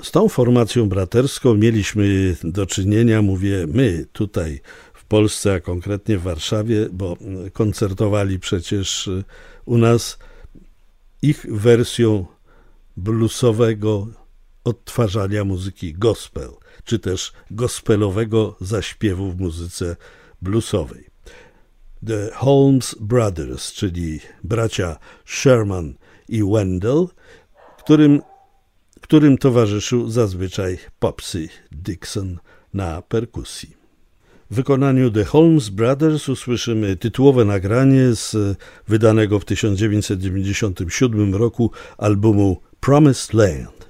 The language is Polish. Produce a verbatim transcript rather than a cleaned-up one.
Z tą formacją braterską mieliśmy do czynienia, mówię my tutaj w Polsce, a konkretnie w Warszawie, bo koncertowali przecież u nas ich wersją bluesowego odtwarzania muzyki gospel, czy też gospelowego zaśpiewu w muzyce bluesowej. The Holmes Brothers, czyli bracia Sherman i Wendell, którym, którym towarzyszył zazwyczaj Popsy Dixon na perkusji. W wykonaniu The Holmes Brothers usłyszymy tytułowe nagranie z wydanego w tysiąc dziewięćset dziewięćdziesiątym siódmym roku albumu Promised Land.